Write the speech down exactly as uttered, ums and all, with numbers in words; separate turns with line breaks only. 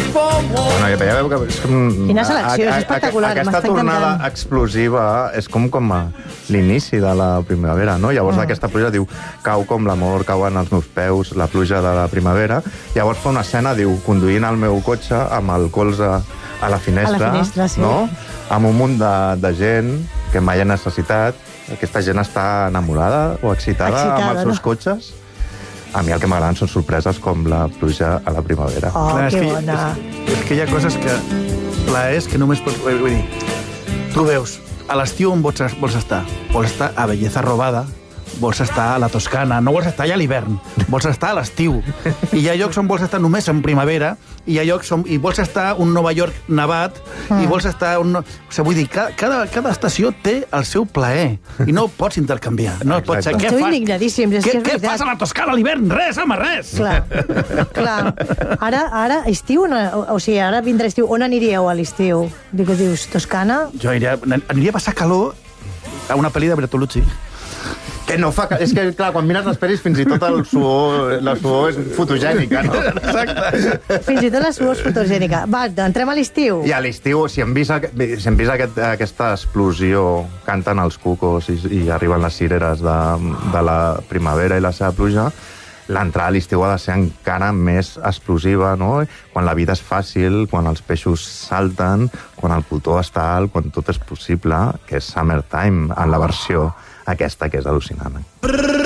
Bueno, ja veieu que és com...
Quina selecció, és espectacular,
Aquesta
m'està
tornada
encantant.
explosiva és com com a l'inici de la primavera, no? Llavors
Mm.
aquesta pluja diu, cau com l'amor, cauen els meus peus, la pluja de la primavera. Llavors fa una escena, diu, conduint el meu cotxe amb el colze a la finestra,
A la finestra, sí.
no? Amb un munt de, de gent que mai ha necessitat. Aquesta gent està enamorada o excitada,
Excitada,
amb els seus
no?
cotxes. A mi el que m'agraden són sorpreses com la pluja a la primavera.
Oh,
Clar, és
que
que-
bona.
És, és que hi ha coses que... Plaers que només pots... Vull dir, tu veus, a l'estiu on vols, vols estar? Vols estar a Belleza Robada, vols estar a la Toscana, no vols estar allà a l'hivern, vols estar a l'estiu. I hi ha llocs on vols estar només en primavera, i hi ha llocs on i vols estar un Nova York nevat, mm. i vols estar... Un... O sigui, vull dir, cada, cada, cada estació té el seu plaer, i no ho pots intercanviar. No pots ser, què
Esteu
fas?
indignadíssims, és
Què,
que és
què
veritat.
fas a la Toscana a l'hivern? Res, home, res!
Clar, clar. Ara, ara estiu, no, o, o sigui, ara vindrà estiu. On aniríeu a l'estiu? Dic, dius, Toscana?
Jo aniria, aniria a passar calor a una pel·li de Bertolucci.
Que no fa... És que, clar, quan mires les pel·lis, fins i tot el suor, la suor és fotogènica, no?
Exacte.
Fins i tot la suor és fotogènica. Va, entrem a l'estiu.
I a l'estiu, si hem vist, aqu- si hem vist aquest, aquesta explosió, canten els cucos i, i arriben les cireres de, de la primavera i la seva pluja, l'entrada a l'estiu ha de ser encara més explosiva, no? Quan la vida és fàcil, quan els peixos salten, quan el cotó està alt, quan tot és possible, que és Summertime, en la versió aquesta, que és al·lucinant.